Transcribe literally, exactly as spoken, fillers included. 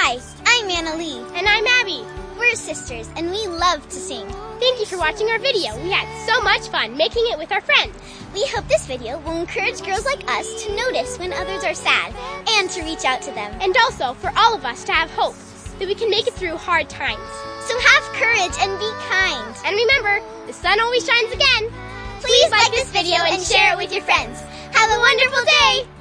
Hi, I'm Anna Lee. And I'm Abby. We're sisters, and we love to sing. Thank you for watching our video. We had so much fun making it with our friends. We hope this video will encourage girls like us to notice when others are sad and to reach out to them. And also for all of us to have hope that we can make it through hard times. So have courage and be kind. And remember, the sun always shines again. Please like this video and share it with your friends. Have a wonderful day!